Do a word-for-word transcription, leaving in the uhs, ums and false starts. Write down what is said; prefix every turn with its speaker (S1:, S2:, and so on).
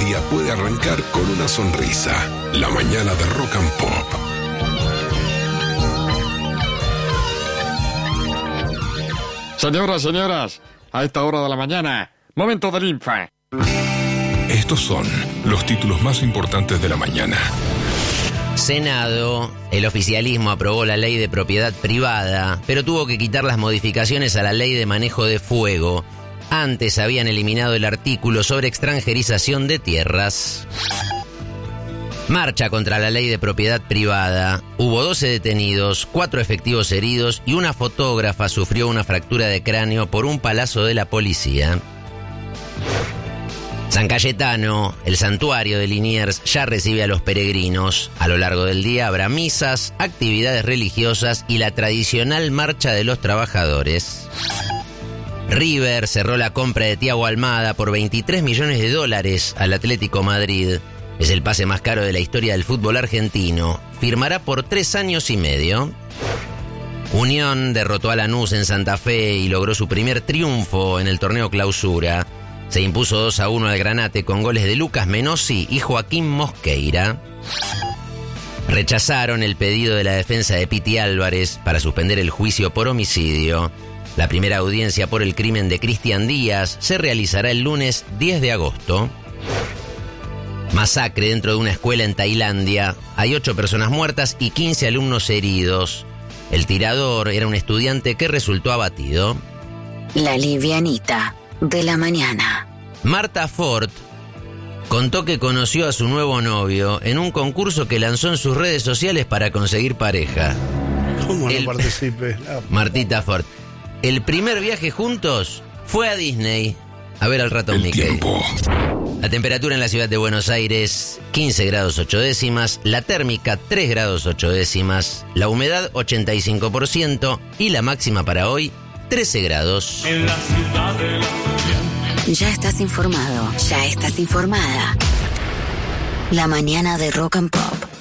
S1: día puede arrancar con una sonrisa. La mañana de Rock and Pop.
S2: Señoras, señoras, a esta hora de la mañana, momento del Infa.
S1: Estos son los títulos más importantes de la mañana.
S3: Senado, el oficialismo aprobó la ley de propiedad privada, pero tuvo que quitar las modificaciones a la ley de manejo de fuego. Antes habían eliminado el artículo sobre extranjerización de tierras. Marcha contra la ley de propiedad privada. Hubo doce detenidos, cuatro efectivos heridos y una fotógrafa sufrió una fractura de cráneo por un palazo de la policía. San Cayetano, el santuario de Liniers, ya recibe a los peregrinos. A lo largo del día habrá misas, actividades religiosas y la tradicional marcha de los trabajadores. River cerró la compra de Thiago Almada por veintitrés millones de dólares al Atlético Madrid. Es el pase más caro de la historia del fútbol argentino. Firmará por tres años y medio. Unión derrotó a Lanús en Santa Fe y logró su primer triunfo en el torneo Clausura. Se impuso dos a uno al Granate con goles de Lucas Menossi y Joaquín Mosqueira. Rechazaron el pedido de la defensa de Piti Álvarez para suspender el juicio por homicidio. La primera audiencia por el crimen de Cristian Díaz se realizará el lunes diez de agosto. Masacre dentro de una escuela en Tailandia. Hay ocho personas muertas y quince alumnos heridos. El tirador era un estudiante que resultó abatido.
S4: La livianita de la mañana.
S3: Marta Ford contó que conoció a su nuevo novio en un concurso que lanzó en sus redes sociales para conseguir pareja.
S5: ¿Cómo
S3: El...
S5: no participe? No.
S3: Martita Ford. El primer viaje juntos fue a Disney a ver al ratón
S1: El
S3: Mickey.
S1: tiempo.
S3: La temperatura en la ciudad de Buenos Aires, quince grados ocho décimas, la térmica tres grados ocho décimas, la humedad ochenta y cinco por ciento y la máxima para hoy, trece grados.
S6: En la ciudad de la...
S4: Ya estás informado, ya estás informada. La mañana de Rock and Pop.